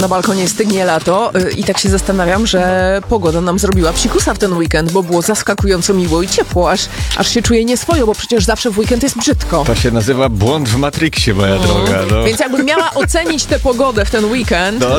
Na balkonie stygnie lato i tak się zastanawiam, że pogoda nam zrobiła psikusa w ten weekend, bo było zaskakująco miło i ciepło, aż się czuję nieswojo, bo przecież zawsze w weekend jest brzydko. To się nazywa błąd w Matrixie, moja droga. No. Więc jakbym miała ocenić tę pogodę w ten weekend,